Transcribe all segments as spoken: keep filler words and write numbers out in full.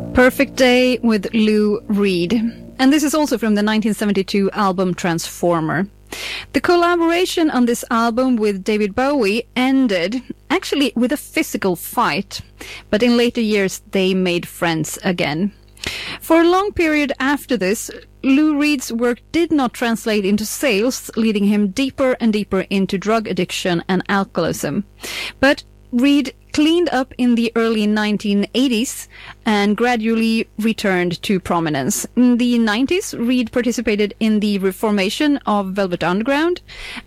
Perfect Day with Lou Reed. And this is also from the nineteen seventy-two album Transformer. The collaboration on this album with David Bowie ended actually with a physical fight, but in later years they made friends again. For a long period after this, Lou Reed's work did not translate into sales, leading him deeper and deeper into drug addiction and alcoholism. But Reed cleaned up in the early nineteen eighties and gradually returned to prominence. In the nineties, Reed participated in the reformation of Velvet Underground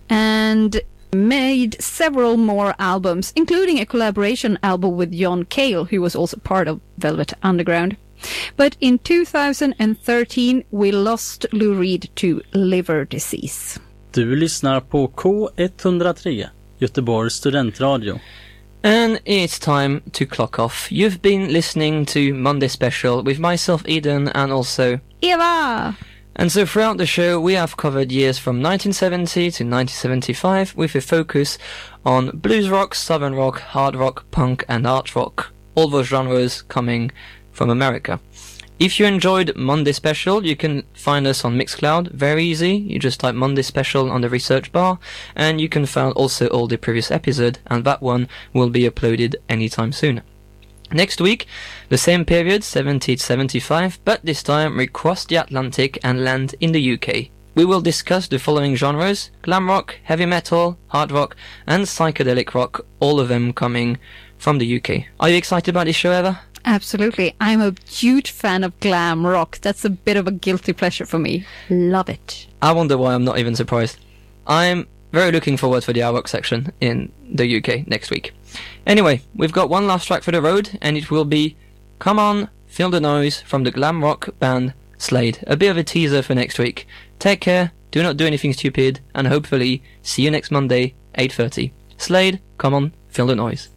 and made several more albums, including a collaboration album with John Cale, who was also part of Velvet Underground. But in two thousand thirteen we lost Lou Reed to liver disease. Du lyssnar på K one oh three, Göteborgs studentradio. And it's time to clock off. You've been listening to Monday Special with myself, Eden, and also Eva! And so throughout the show, we have covered years from nineteen seventy to nineteen seventy-five with a focus on blues rock, southern rock, hard rock, punk, and art rock. All those genres coming from America. If you enjoyed Monday Special, you can find us on Mixcloud. Very easy. You just type Monday Special on the research bar, and you can find also all the previous episode, and that one will be uploaded anytime soon. Next week, the same period, seventy to seventy-five, but this time we cross the Atlantic and land in the U K. We will discuss the following genres: glam rock, heavy metal, hard rock, and psychedelic rock, all of them coming from the U K. Are you excited about this show, Eva? Absolutely. I'm a huge fan of glam rock. That's a bit of a guilty pleasure for me. Love it. I wonder why I'm not even surprised. I'm very looking forward for the art rock section in the U K next week. Anyway, we've got one last track for the road, and it will be Come On, Feel the Noise from the glam rock band Slade. A bit of a teaser for next week. Take care, do not do anything stupid, and hopefully see you next Monday, eight thirty. Slade, Come On, Feel the Noise.